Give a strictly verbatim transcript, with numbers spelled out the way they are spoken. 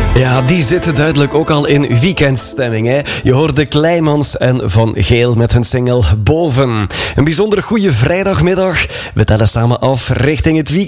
Ja, die zitten duidelijk ook al in weekendstemming. Hè? Je hoorde Kleimans en Van Geel met hun single Boven. Een bijzonder goede vrijdagmiddag. We tellen samen af richting het weekend.